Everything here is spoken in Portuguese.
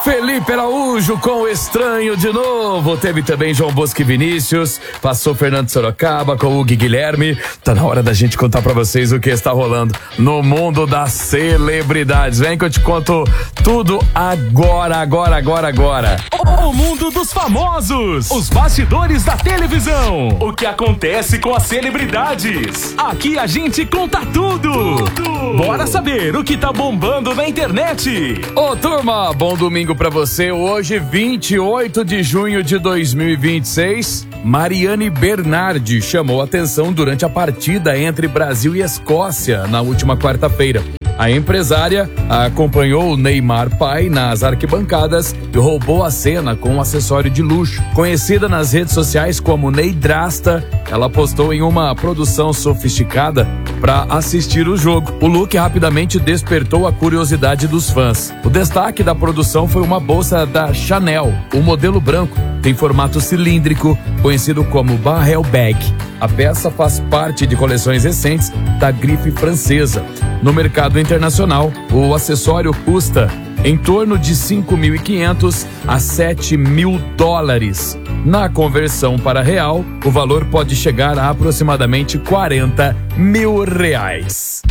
Felipe Araújo com o Estranho de novo. Teve também João Bosco e Vinícius. Passou Fernando Sorocaba com o Hugo e Guilherme. Tá na hora da gente contar pra vocês o que está rolando no mundo das celebridades. Vem que eu te conto tudo agora. O mundo dos famosos. Os bastidores da televisão. O que acontece com as celebridades. Aqui a gente conta tudo. Bora saber o que tá bombando na internet. Ô turma, bom domingo pra você. Hoje, 28 de junho de 2026, Mariane Bernardi chamou atenção durante a partida entre Brasil e Escócia na última quarta-feira. A empresária acompanhou o Neymar pai nas arquibancadas e roubou a cena com um acessório de luxo. Conhecida nas redes sociais como Neidrasta, ela postou em uma produção sofisticada para assistir o jogo. O look rapidamente despertou a curiosidade dos fãs. O destaque da produção foi uma bolsa da Chanel. O modelo branco tem formato cilíndrico, conhecido como Barrel Bag. A peça faz parte de coleções recentes da grife francesa. No mercado internacional, o acessório custa em torno de $5.500 a $7.000. Na conversão para real, o valor pode chegar a aproximadamente R$40.000.